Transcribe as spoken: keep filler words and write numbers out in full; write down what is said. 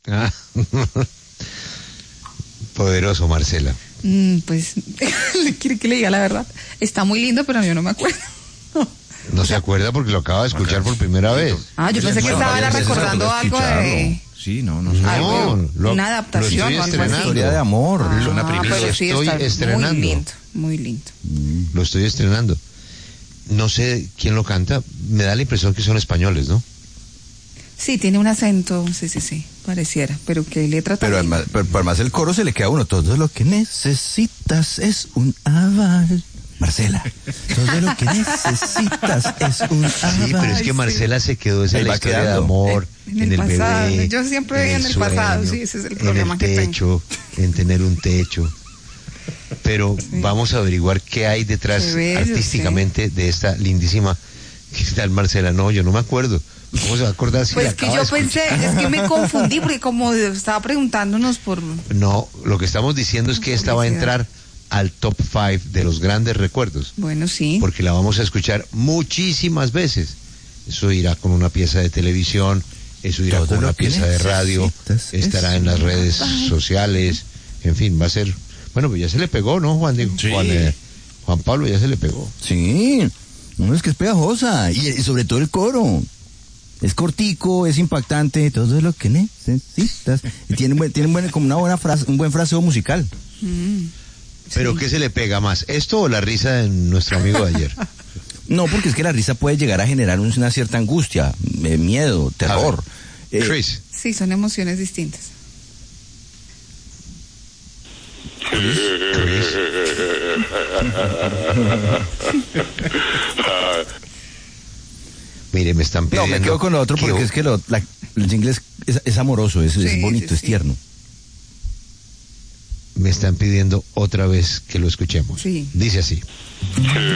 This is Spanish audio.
Ah. Poderoso, Marcela. Mm, pues, quiere que le diga la verdad. Está muy lindo, pero yo no me acuerdo. No se acuerda porque lo acaba de escuchar por primera vez. Ah, yo pensé que Bueno, estaba varias veces recordando puede algo de... Sí, no, no sé. No, lo, una adaptación lo o estoy algo así. estrenando. Historia de amor. Ah, es una película. pero sí Estoy está estrenando. muy lindo, muy lindo. Lo estoy estrenando. No sé quién lo canta. Me da la impresión que son españoles, ¿no? Sí, tiene un acento, sí, sí, sí, pareciera, pero qué letra tan Pero linda. además, pero, pero además el coro se le queda a uno. Todo lo que necesitas es un aval. Marcela, todo lo que necesitas es un aval. Sí, pero es que Marcela se quedó en Ahí la va historia de quedando. amor, En en, el el pasado. bebé. Yo siempre veía en el pasado, sí, ese es el problema en que el tengo. techo, en tener un techo. Pero Sí. vamos a averiguar qué hay detrás Qué bello, artísticamente de esta lindísima. ¿Qué tal, Marcela? No, yo no me acuerdo. ¿Cómo se va a acordar si Pues la que acaba yo de pensé, escuchar? es que me confundí porque como estaba preguntándonos por... No, lo que estamos diciendo es que esta va a entrar al top five de los grandes recuerdos, Bueno, sí. porque la vamos a escuchar muchísimas veces. Eso irá con una pieza de televisión, eso irá Todo con lo una que pieza de radio, necesitas estará es en las un redes aval. sociales, en fin, va a ser... Bueno, pues ya se le pegó, ¿no, Juan? Diego? Sí. Juan, eh, Juan Pablo ya se le pegó. Sí, no, es que es pegajosa. Y, y sobre todo el coro. Es cortico, es impactante, todo lo que necesitas. Y tiene, buen- tiene buen- como una buena frase, un buen fraseo musical. Mm, ¿Pero sí. qué se le pega más, esto o la risa de nuestro amigo de ayer? No, porque es que la risa puede llegar a generar una cierta angustia, eh, miedo, terror. Eh, Chris. Sí, son emociones distintas. Mire, me están no, pidiendo... me quedo con lo otro porque que- es que lo, la- el inglés es, es amoroso, es, es Sí, bonito, sí, es sí. tierno. Me están pidiendo otra vez que lo escuchemos. Sí. Dice así.